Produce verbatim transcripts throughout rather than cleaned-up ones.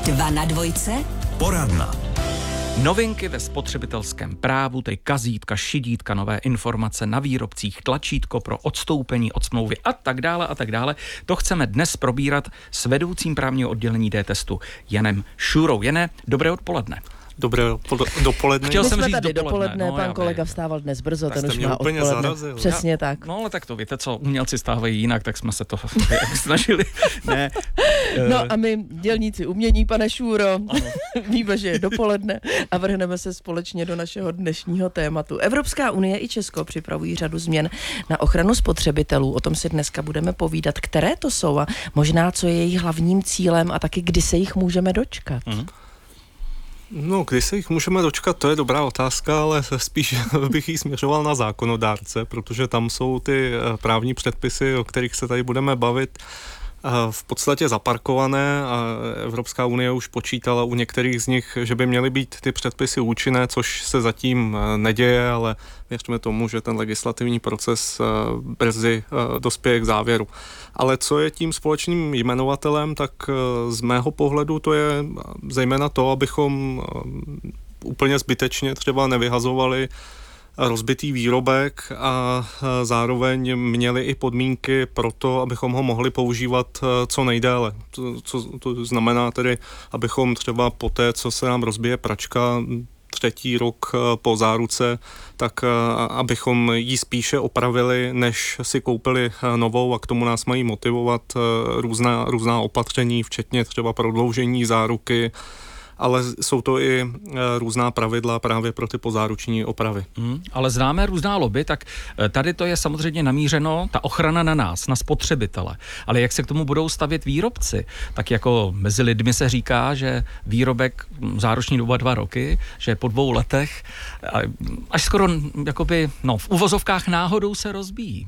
Dva na dvojce. Poradna. Novinky ve spotřebitelském právu, tedy kazítka, šidítka, nové informace na výrobcích, tlačítko pro odstoupení od smlouvy a tak dále a tak dále. To chceme dnes probírat s vedoucím právního oddělení D-testu Janem Šůrou. Jane, dobré odpoledne. Dobré dopoledne. Chtěl My jsem jsme říct tady dopoledne, dopoledne, no, pan kolega vstával dnes brzo, ten už má úplně odpoledne. zarazil. Přesně Já, tak. No ale tak to víte, co umělci stávají jinak, tak jsme se to snažili. Ne. No a my, dělníci umění, pane Šůro, víme, že je dopoledne a vrhneme se společně do našeho dnešního tématu. Evropská unie i Česko připravují řadu změn na ochranu spotřebitelů. O tom si dneska budeme povídat, které to jsou a možná, co je jejich hlavním cílem a taky, kdy se jich můžeme dočkat. Mm. No, kdy se jich můžeme dočkat, to je dobrá otázka, ale spíš bych ji směřoval na zákonodárce, protože tam jsou ty právní předpisy, o kterých se tady budeme bavit, v podstatě zaparkované a Evropská unie už počítala u některých z nich, že by měly být ty předpisy účinné, což se zatím neděje, ale věřme tomu, že ten legislativní proces brzy dospěje k závěru. Ale co je tím společným jmenovatelem, tak z mého pohledu to je zejména to, abychom úplně zbytečně třeba nevyhazovali rozbitý výrobek a zároveň měli i podmínky pro to, abychom ho mohli používat co nejdéle. To, co, to znamená tedy, abychom třeba po té, co se nám rozbije pračka, třetí rok po záruce, tak abychom ji spíše opravili, než si koupili novou, a k tomu nás mají motivovat různá, různá opatření, včetně třeba prodloužení záruky, ale jsou to i různá pravidla právě pro ty pozáruční opravy. Hmm, ale známe různá lobby, tak tady to je samozřejmě namířeno, ta ochrana na nás, na spotřebitele. Ale jak se k tomu budou stavět výrobci? Tak jako mezi lidmi se říká, že výrobek záruční doba dva roky, že po dvou letech až skoro jakoby, no, v uvozovkách náhodou se rozbíjí.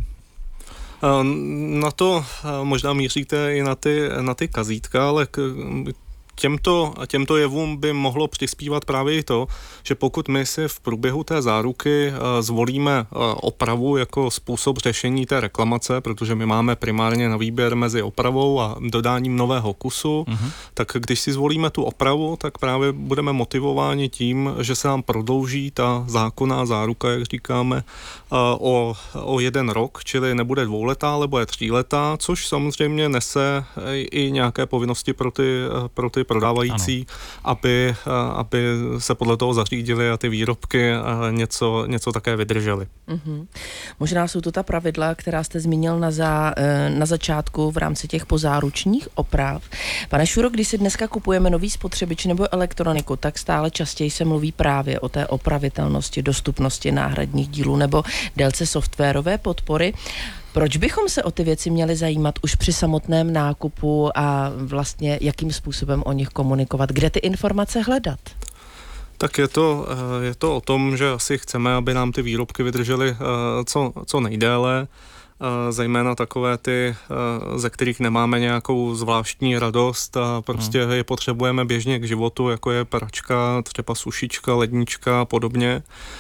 Na to možná míříte i na ty, na ty kazítka, ale k, Těmto, těmto jevům by mohlo přispívat právě i to, že pokud my si v průběhu té záruky zvolíme opravu jako způsob řešení té reklamace, protože my máme primárně na výběr mezi opravou a dodáním nového kusu, uh-huh. tak když si zvolíme tu opravu, tak právě budeme motivováni tím, že se nám prodlouží ta zákonná záruka, jak říkáme, o, o jeden rok, čili nebude dvouletá, ale bude tříletá, což samozřejmě nese i nějaké povinnosti pro ty, pro ty prodávající, aby, aby se podle toho zařídili a ty výrobky něco, něco také vydržely. Mm-hmm. Možná jsou to ta pravidla, která jste zmínil na, za, na začátku v rámci těch pozáručních oprav. Pane Šuro, když si dneska kupujeme nový spotřebič nebo elektroniku, tak stále častěji se mluví právě o té opravitelnosti, dostupnosti náhradních dílů nebo délce softwarové podpory. Proč bychom se o ty věci měli zajímat už při samotném nákupu a vlastně jakým způsobem o nich komunikovat? Kde ty informace hledat? Tak je to, je to o tom, že asi chceme, aby nám ty výrobky vydržely co, co nejdéle, zejména takové ty, ze kterých nemáme nějakou zvláštní radost a prostě je potřebujeme běžně k životu, jako je pračka, třeba sušička, lednička a podobně.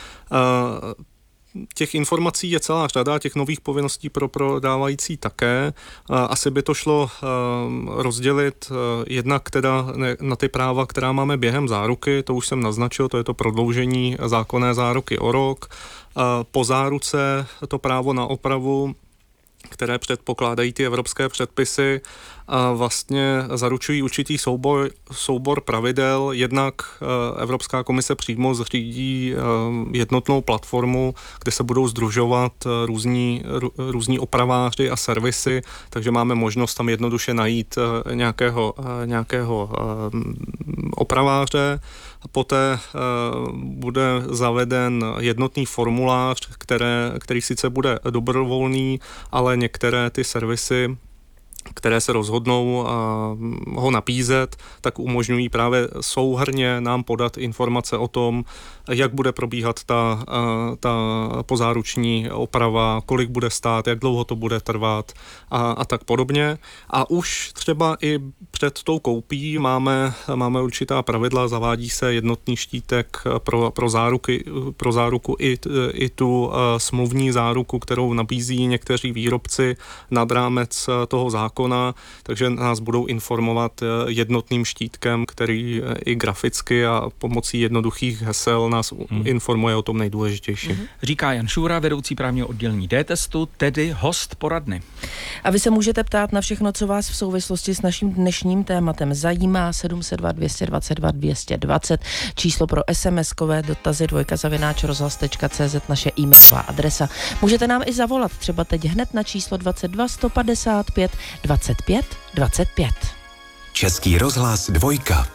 Těch informací je celá řada, těch nových povinností pro prodávající také. Asi by to šlo rozdělit jednak teda na ty práva, která máme během záruky, to už jsem naznačil, to je to prodloužení zákonné záruky o rok. Po záruce to právo na opravu, které předpokládají ty evropské předpisy, a vlastně zaručují určitý soubor, soubor pravidel. Jednak Evropská komise přímo zřídí jednotnou platformu, kde se budou sdružovat různí, různí opraváři a servisy, takže máme možnost tam jednoduše najít nějakého, nějakého opraváře. Poté bude zaveden jednotný formulář, které, který sice bude dobrovolný, ale některé ty servisy, které se rozhodnou ho nabízet, tak umožňují právě souhrnně nám podat informace o tom, jak bude probíhat ta, ta pozáruční oprava, kolik bude stát, jak dlouho to bude trvat a, a tak podobně. A už třeba i před tou koupí máme, máme určitá pravidla, zavádí se jednotný štítek pro, pro, záruky, pro záruku i, i tu smluvní záruku, kterou nabízí někteří výrobci nad rámec toho zákona. zákona, takže nás budou informovat jednotným štítkem, který i graficky a pomocí jednoduchých hesel nás hmm. informuje o tom nejdůležitějším. Hmm. Říká Jan Šura, vedoucí právního oddělení D-testu, tedy host poradny. A vy se můžete ptát na všechno, co vás v souvislosti s naším dnešním tématem zajímá. sedm set dva, dvě stě dvacet dva, dvě stě dvacet, číslo pro SMSkové dotazy dvojka zavináč rozhlas tečka cé zet, naše e-mailová adresa. Můžete nám i zavolat třeba teď hned na číslo dvacet dva, sto padesát pět, dvacet pět, dvacet pět. Český rozhlas dvojka.